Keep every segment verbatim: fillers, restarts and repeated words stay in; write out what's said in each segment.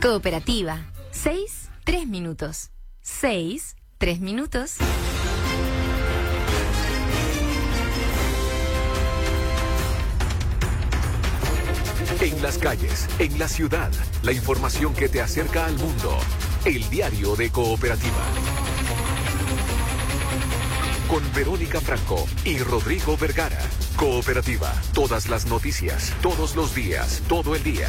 Cooperativa. Seis, tres minutos. Seis, tres minutos. En las calles, en la ciudad, la información que te acerca al mundo. El diario de Cooperativa. Con Verónica Franco y Rodrigo Vergara. Cooperativa. Todas las noticias, todos los días, todo el día.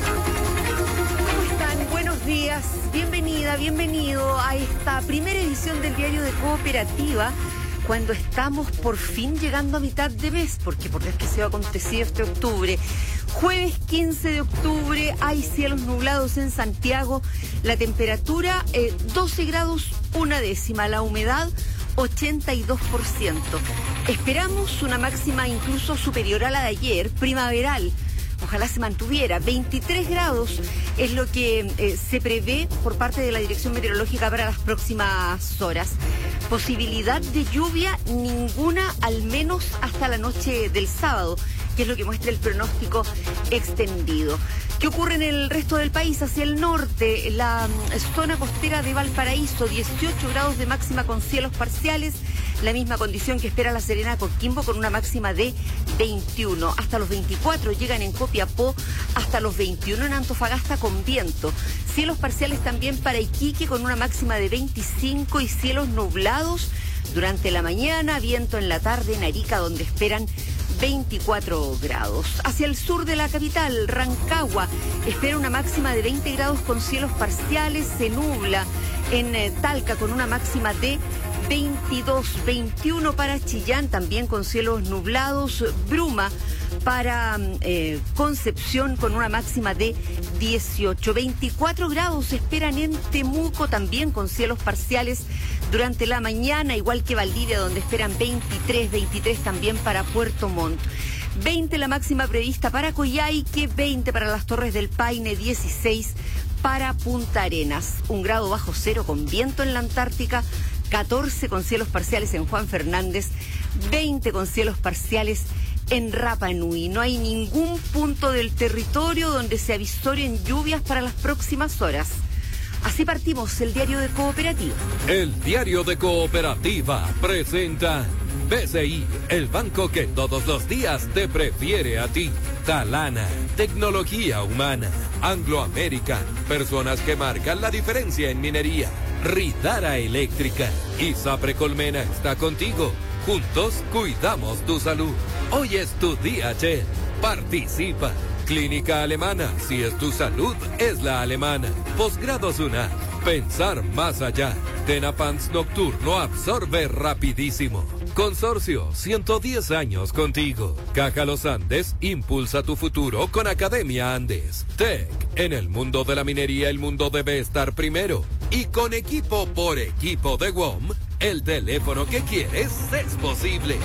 ¿Cómo están? Buenos días. Bienvenida, bienvenido a esta primera edición del diario de Cooperativa, cuando estamos por fin llegando a mitad de mes, porque por Dios que se ha acontecido este octubre. Jueves quince de octubre, hay cielos nublados en Santiago, la temperatura eh, doce grados una décima, la humedad ochenta y dos por ciento. Esperamos una máxima incluso superior a la de ayer, primaveral. Ojalá se mantuviera. veintitrés grados es lo que eh, se prevé por parte de la Dirección Meteorológica para las próximas horas. Posibilidad de lluvia ninguna, al menos hasta la noche del sábado, que es lo que muestra el pronóstico extendido. ¿Qué ocurre en el resto del país? Hacia el norte, la zona costera de Valparaíso, dieciocho grados de máxima con cielos parciales, la misma condición que espera La Serena, Coquimbo, con una máxima de veintiuno. Hasta los veinticuatro llegan en Copiapó, hasta los veintiuno en Antofagasta con viento. Cielos parciales también para Iquique con una máxima de veinticinco y cielos nublados durante la mañana, viento en la tarde en Arica, donde esperan veinticuatro grados. Hacia el sur de la capital, Rancagua, espera una máxima de veinte grados con cielos parciales, se nubla en eh, Talca con una máxima de veintidós, veintiuno para Chillán, también con cielos nublados, bruma para eh, Concepción con una máxima de dieciocho, veinticuatro grados se esperan en Temuco, también con cielos parciales durante la mañana, igual que Valdivia, donde esperan veintitrés, veintitrés también para Puerto Montt. veinte la máxima prevista para Coyhaique, veinte para las Torres del Paine, dieciséis para Punta Arenas. Un grado bajo cero con viento en la Antártica, catorce con cielos parciales en Juan Fernández, veinte con cielos parciales en Rapa Nui. No hay ningún punto del territorio donde se avisoren lluvias para las próximas horas. Así partimos el diario de Cooperativa. El diario de Cooperativa presenta B C I, el banco que todos los días te prefiere a ti. Talana, tecnología humana. Anglo American, personas que marcan la diferencia en minería. Ritara Eléctrica y Sapre Colmena está contigo. Juntos cuidamos tu salud. Hoy es tu día, Che. Participa. Clínica Alemana, si es tu salud, es la alemana. Posgrados UNA, pensar más allá. Tenapants Nocturno absorbe rapidísimo. Consorcio, ciento diez años contigo. Caja Los Andes, impulsa tu futuro con Academia Andes. Tech, en el mundo de la minería el mundo debe estar primero. Y con equipo por equipo de W O M, el teléfono que quieres es posible.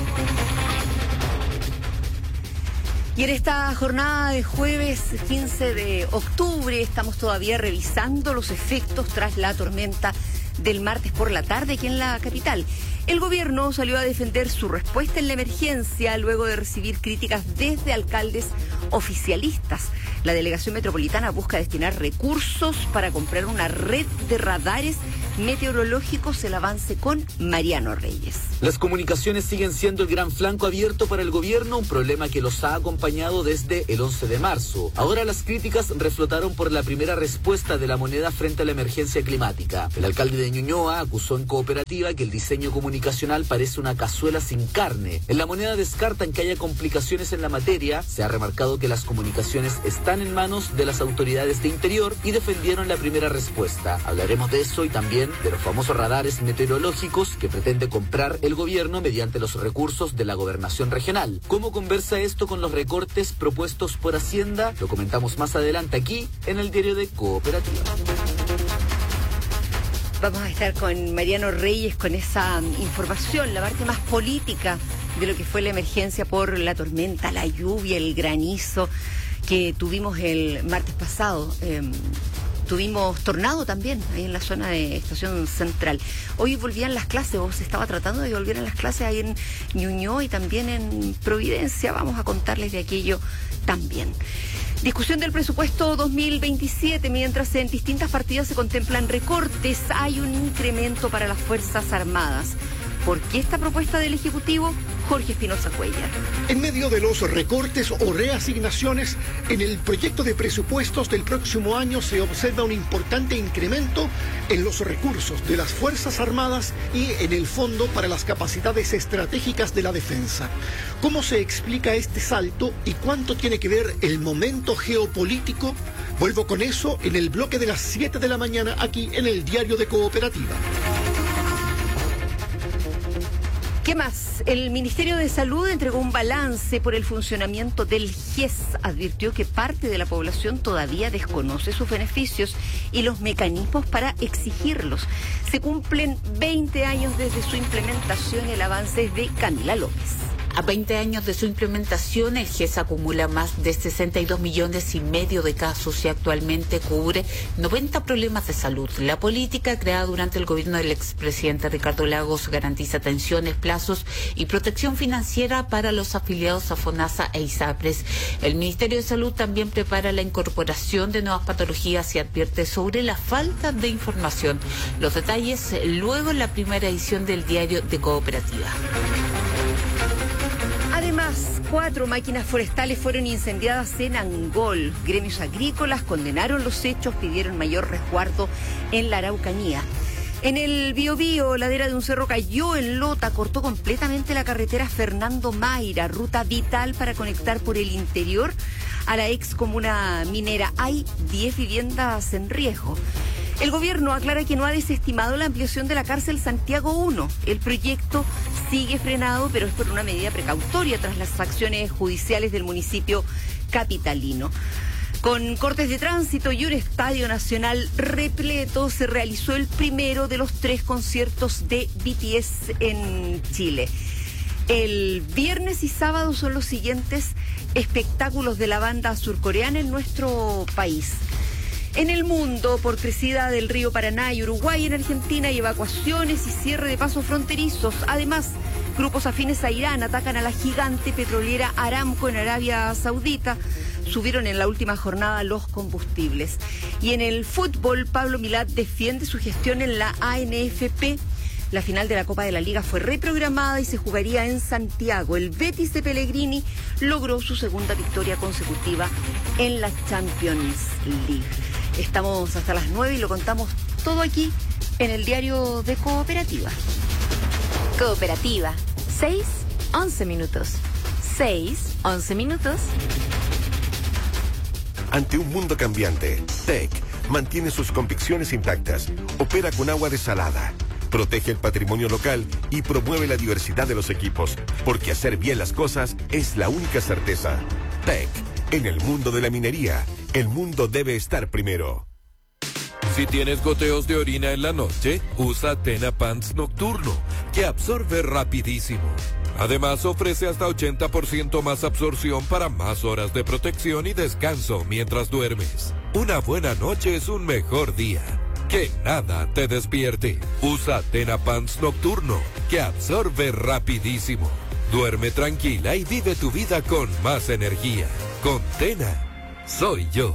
Y en esta jornada de jueves quince de octubre estamos todavía revisando los efectos tras la tormenta del martes por la tarde aquí en la capital. El gobierno salió a defender su respuesta en la emergencia luego de recibir críticas desde alcaldes oficialistas. La delegación metropolitana busca destinar recursos para comprar una red de radares meteorológicos. El avance con Mariano Reyes. Las comunicaciones siguen siendo el gran flanco abierto para el gobierno, un problema que los ha acompañado desde el once de marzo. Ahora las críticas reflotaron por la primera respuesta de la moneda frente a la emergencia climática. El alcalde de Ñuñoa acusó en Cooperativa que el diseño comunicacional parece una cazuela sin carne. En la moneda descartan que haya complicaciones en la materia. Se ha remarcado que las comunicaciones están en manos de las autoridades de Interior y defendieron la primera respuesta. Hablaremos de eso y también de los famosos radares meteorológicos que pretende comprar el gobierno mediante los recursos de la gobernación regional. ¿Cómo conversa esto con los recortes propuestos por Hacienda? Lo comentamos más adelante aquí en el diario de Cooperativa. Vamos a estar con Mariano Reyes con esa información, la parte más política de lo que fue la emergencia por la tormenta, la lluvia, el granizo que tuvimos el martes pasado. Eh, Tuvimos tornado también ahí en la zona de Estación Central. Hoy volvían las clases, o se estaba tratando de volver a las clases ahí en Ñuñoa y también en Providencia. Vamos a contarles de aquello también. Discusión del presupuesto dos mil veintisiete, mientras en distintas partidas se contemplan recortes, hay un incremento para las Fuerzas Armadas. ¿Por qué esta propuesta del Ejecutivo? Jorge Espinosa Cuellar. En medio de los recortes o reasignaciones, en el proyecto de presupuestos del próximo año se observa un importante incremento en los recursos de las Fuerzas Armadas y en el Fondo para las Capacidades Estratégicas de la Defensa. ¿Cómo se explica este salto y cuánto tiene que ver el momento geopolítico? Vuelvo con eso en el bloque de las siete de la mañana aquí en el Diario de Cooperativa. ¿Qué más? El Ministerio de Salud entregó un balance por el funcionamiento del G E S. Advirtió que parte de la población todavía desconoce sus beneficios y los mecanismos para exigirlos. Se cumplen veinte años desde su implementación. El avance es de Camila López. A veinte años de su implementación, el G E S acumula más de sesenta y dos millones y medio de casos y actualmente cubre noventa problemas de salud. La política creada durante el gobierno del expresidente Ricardo Lagos garantiza atenciones, plazos y protección financiera para los afiliados a FONASA e ISAPRES. El Ministerio de Salud también prepara la incorporación de nuevas patologías y advierte sobre la falta de información. Los detalles luego en la primera edición del Diario de Cooperativa. Además, cuatro máquinas forestales fueron incendiadas en Angol. Gremios agrícolas condenaron los hechos, pidieron mayor resguardo en la Araucanía. En el Biobío, ladera de un cerro cayó en Lota, cortó completamente la carretera Fernando Mayra, ruta vital para conectar por el interior a la ex comuna minera. Hay diez viviendas en riesgo. El gobierno aclara que no ha desestimado la ampliación de la cárcel Santiago uno. El proyecto sigue frenado, pero es por una medida precautoria tras las acciones judiciales del municipio capitalino. Con cortes de tránsito y un estadio nacional repleto, se realizó el primero de los tres conciertos de B T S en Chile. El viernes y sábado son los siguientes espectáculos de la banda surcoreana en nuestro país. En el mundo, por crecida del río Paraná y Uruguay en Argentina, hay evacuaciones y cierre de pasos fronterizos. Además, grupos afines a Irán atacan a la gigante petrolera Aramco en Arabia Saudita. Subieron en la última jornada los combustibles. Y en el fútbol, Pablo Milat defiende su gestión en la A N F P. La final de la Copa de la Liga fue reprogramada y se jugaría en Santiago. El Betis de Pellegrini logró su segunda victoria consecutiva en la Champions League. Estamos hasta las nueve y lo contamos todo aquí en el Diario de Cooperativa. Cooperativa, seis, once minutos. seis, once minutos. Ante un mundo cambiante, T E C mantiene sus convicciones intactas, opera con agua desalada, protege el patrimonio local y promueve la diversidad de los equipos, porque hacer bien las cosas es la única certeza. T E C, en el mundo de la minería, el mundo debe estar primero. Si tienes goteos de orina en la noche, usa Tena Pants Nocturno, que absorbe rapidísimo. Además, ofrece hasta ochenta por ciento más absorción para más horas de protección y descanso mientras duermes. Una buena noche es un mejor día. Que nada te despierte. Usa Tena Pants Nocturno, que absorbe rapidísimo. Duerme tranquila y vive tu vida con más energía. Con Tena, soy yo.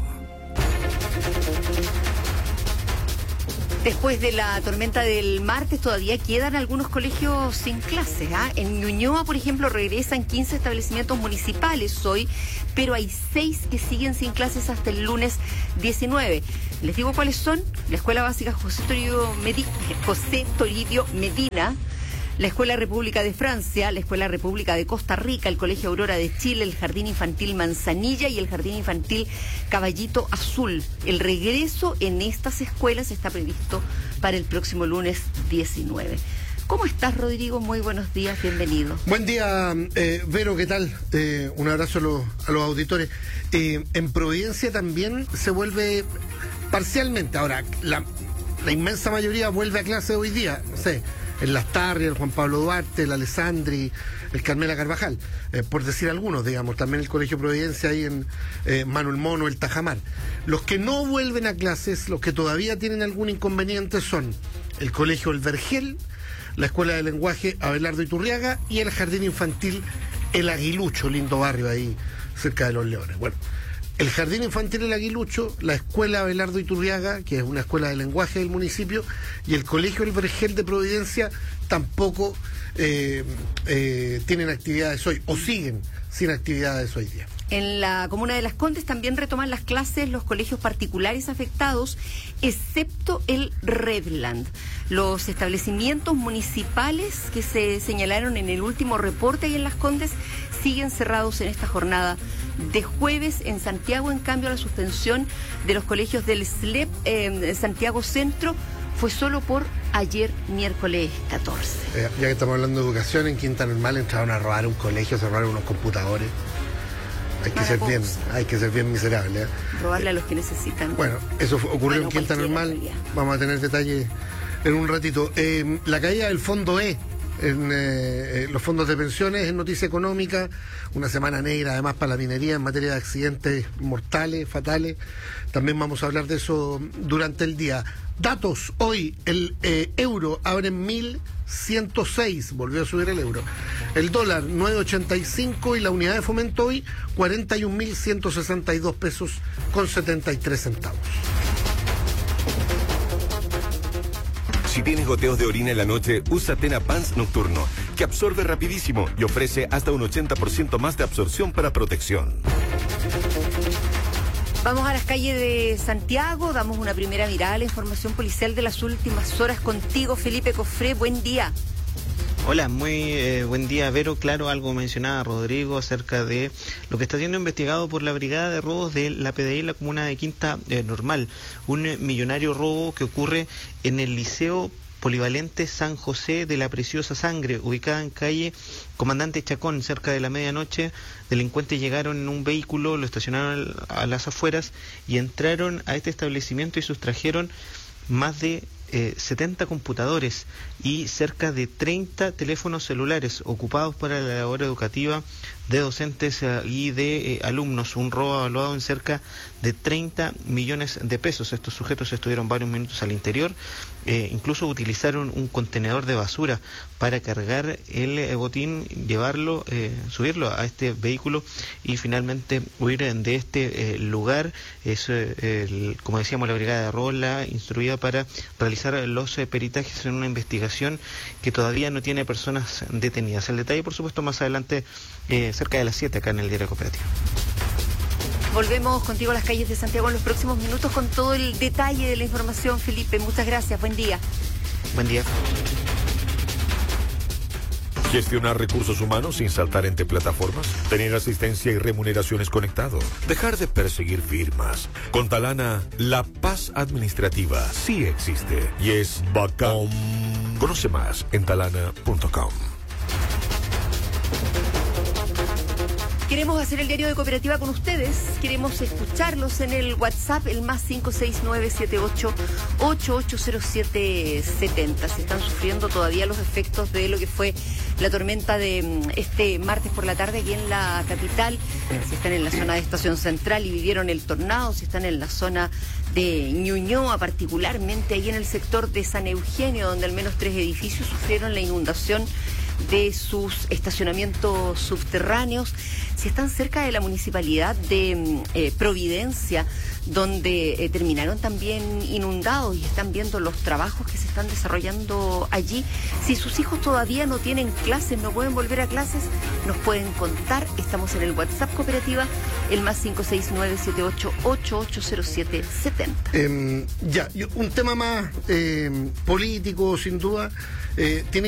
Después de la tormenta del martes todavía quedan algunos colegios sin clases. ¿ah? En Ñuñoa, por ejemplo, regresan quince establecimientos municipales hoy, pero hay seis que siguen sin clases hasta el lunes diecinueve. Les digo cuáles son: la Escuela Básica José Toribio, Medi- José Toribio Medina, la Escuela República de Francia, la Escuela República de Costa Rica, el Colegio Aurora de Chile, el Jardín Infantil Manzanilla y el Jardín Infantil Caballito Azul. El regreso en estas escuelas está previsto para el próximo lunes diecinueve. ¿Cómo estás, Rodrigo? Muy buenos días, bienvenido. Buen día, eh, Vero, ¿qué tal? Eh, un abrazo a los, a los auditores. Eh, en Providencia también se vuelve parcialmente. Ahora, la, la inmensa mayoría vuelve a clase hoy día, no sé, en Las Tarrias, el Juan Pablo Duarte, el Alessandri, el Carmela Carvajal, eh, por decir algunos, digamos, también el Colegio Providencia ahí en eh, Manuel Mono, el Tajamar. Los que no vuelven a clases, los que todavía tienen algún inconveniente son el Colegio El Vergel, la Escuela de Lenguaje Abelardo Iturriaga y el Jardín Infantil El Aguilucho, lindo barrio ahí cerca de Los Leones. Bueno, el Jardín Infantil El Aguilucho, la Escuela Abelardo Iturriaga, que es una escuela de lenguaje del municipio, y el Colegio El Vergel de Providencia tampoco eh, eh, tienen actividades hoy, o siguen sin actividades hoy día. En la comuna de Las Condes también retoman las clases los colegios particulares afectados, excepto el Redland. Los establecimientos municipales que se señalaron en el último reporte ahí en Las Condes siguen cerrados en esta jornada de jueves. En Santiago, en cambio, la suspensión de los colegios del S L E P en Santiago Centro fue solo por ayer, miércoles catorce. Eh, ya que estamos hablando de educación, en Quinta Normal entraron a robar un colegio, se robaron unos computadores. Hay que ser bien, hay que ser bien miserable. ¿eh? Robarle a los que necesitan. Bueno, eso fue, ocurrió bueno, en Quinta Normal. Vamos a tener detalles en un ratito. Eh, la caída del Fondo E en eh, los fondos de pensiones en noticia económica, una semana negra además para la minería en materia de accidentes mortales, fatales. También vamos a hablar de eso durante el día. Datos, hoy el eh, euro abre en mil ciento seis, volvió a subir el euro. El dólar nueve ochenta y cinco y la unidad de fomento hoy cuarenta y un mil ciento sesenta y dos pesos con setenta y tres centavos. Si tienes goteos de orina en la noche, usa Tena Pants Nocturno, que absorbe rapidísimo y ofrece hasta un ochenta por ciento más de absorción para protección. Vamos a las calles de Santiago, damos una primera mirada a la información policial de las últimas horas contigo, Felipe Cofré, buen día. Hola, muy eh, buen día, Vero. Claro, algo mencionaba Rodrigo acerca de lo que está siendo investigado por la Brigada de Robos de la P D I en la comuna de Quinta eh, Normal. Un eh, millonario robo que ocurre en el Liceo Polivalente San José de la Preciosa Sangre, ubicada en calle Comandante Chacón, cerca de la medianoche. Delincuentes llegaron en un vehículo, lo estacionaron a las afueras y entraron a este establecimiento y sustrajeron más de eh, setenta computadores y cerca de treinta teléfonos celulares ocupados para la labor educativa de docentes eh, y de eh, alumnos, un robo evaluado en cerca de treinta millones de pesos. Estos sujetos estuvieron varios minutos al interior, eh, incluso utilizaron un contenedor de basura para cargar el eh, botín, llevarlo, eh, subirlo a este vehículo y finalmente huir de este eh, lugar. Es, eh, el, como decíamos, la Brigada de Robo la instruida para realizar los eh, peritajes en una investigación que todavía no tiene personas detenidas. El detalle, por supuesto, más adelante, eh, cerca de las siete, acá en el Diario Cooperativo. Volvemos contigo a las calles de Santiago en los próximos minutos con todo el detalle de la información, Felipe. Muchas gracias, buen día. Buen día. Gestionar recursos humanos sin saltar entre plataformas. Tener asistencia y remuneraciones conectado. Dejar de perseguir firmas. Con Talana, la paz administrativa sí existe y es bacán. Conoce más en talana punto com. Queremos hacer el diario de Cooperativa con ustedes, queremos escucharlos en el WhatsApp, el más cinco seis nueve siete ocho ocho ocho cero siete siete cero. Se están sufriendo todavía los efectos de lo que fue la tormenta de este martes por la tarde aquí en la capital. Si están en la zona de Estación Central y vivieron el tornado, si están en la zona de Ñuñoa, particularmente ahí en el sector de San Eugenio, donde al menos tres edificios sufrieron la inundación de sus estacionamientos subterráneos. Si están cerca de la municipalidad de eh, Providencia, donde eh, terminaron también inundados y están viendo los trabajos que se están desarrollando allí. Si sus hijos todavía no tienen clases, no pueden volver a clases, nos pueden contar. Estamos en el WhatsApp Cooperativa, el más cinco seis nueve siete ocho ocho ocho cero siete siete cero. Eh, ya, un tema más eh, político, sin duda, eh, tiene